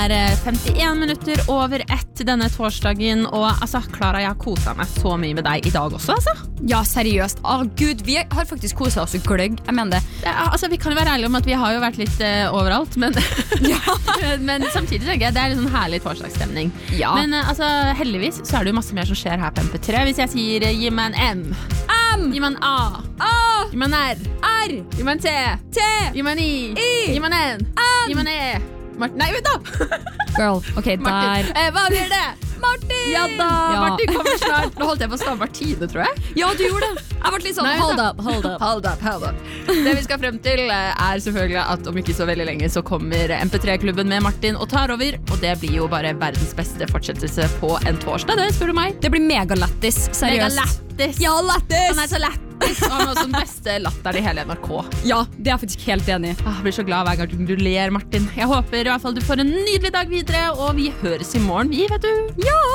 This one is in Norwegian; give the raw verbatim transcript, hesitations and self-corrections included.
er femtien minutter over ett denne torsdagen, og altså, Clara, jeg har koset meg så mye med deg i dag også, altså. Ja, seriøst. Å, Gud, vi har faktisk koset oss i gløgg. Jeg mener det. Ja, altså, vi kan jo være ærlige om at vi har jo vært litt uh, overalt, men, ja. men samtidig tenker jeg det er litt sånn herlig torsdagsstemning. Ja. Men uh, altså, heldigvis så er det jo masse mer som skjer her på M P tre. Hvis jeg sier uh, gi meg en M, M, gi meg en A, A, gi meg en R, R, gi meg en T, T, gi meg en I, I, gi meg en N, N, gi meg en E. Martin, nei, vent da! Girl, ok, Martin. der. Eh, hva blir det? Martin! Ja da, Ja. Martin kommer snart. Nå holdt jeg på å stave Martine, tror jeg. Ja, du gjorde det. Jeg ble litt sånn, Nei, hold da. up, hold up. Hold up, hold up. Det vi skal frem til er selvfølgelig at om ikke så veldig lenge så kommer M P tre-klubben med Martin og tar over, og det blir jo bare verdens beste fortsettelse på en torsdag, det spør du meg. Det blir megalættis, seriøst. Megalættis. Ja, lættis. Han er så lættis, og han har også den beste latteren i hele N R K. Ja, det er jeg faktisk helt enig i. Ah, Jeg blir så glad hver gang du ler, Martin. Jeg håper i hvert fall du får en nydelig dag videre, og vi høres i morgen, vi, vet du. Ja!